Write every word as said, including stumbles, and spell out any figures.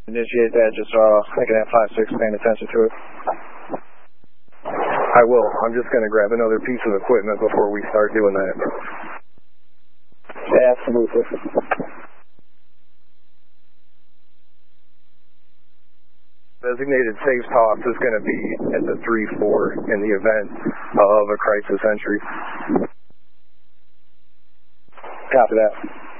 Initiate that, just uh, making that five six, paying attention to it. I will. I'm just going to grab another piece of equipment before we start doing that. Yeah, absolutely. Designated safe toss is going to be at the three four in the event of a crisis entry. Copy that.